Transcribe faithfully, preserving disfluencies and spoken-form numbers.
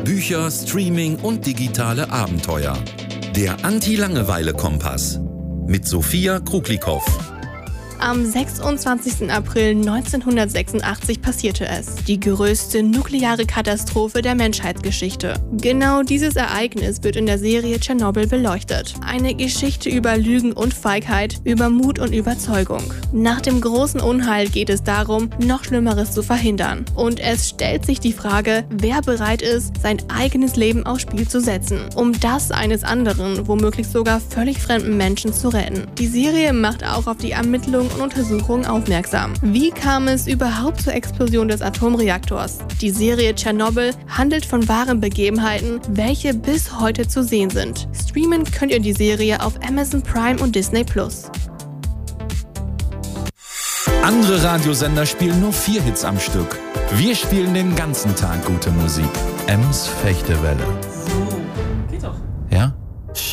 Bücher, Streaming und digitale Abenteuer. Der Anti-Langeweile-Kompass mit Sophia Kruglikow. Am sechsundzwanzigsten April neunzehnhundertsechsundachtzig passierte es. Die größte nukleare Katastrophe der Menschheitsgeschichte. Genau dieses Ereignis wird in der Serie Tschernobyl beleuchtet. Eine Geschichte über Lügen und Feigheit, über Mut und Überzeugung. Nach dem großen Unheil geht es darum, noch Schlimmeres zu verhindern. Und es stellt sich die Frage, wer bereit ist, sein eigenes Leben aufs Spiel zu setzen, um das eines anderen, womöglich sogar völlig fremden Menschen zu retten. Die Serie macht auch auf die Ermittlungen und Untersuchungen aufmerksam. Wie kam es überhaupt zur Explosion des Atomreaktors? Die Serie Tschernobyl handelt von wahren Begebenheiten, welche bis heute zu sehen sind. Streamen könnt ihr die Serie auf Amazon Prime und Disney Plus. Andere Radiosender spielen nur vier Hits am Stück. Wir spielen den ganzen Tag gute Musik. Ems Fechtewelle. So, geht doch.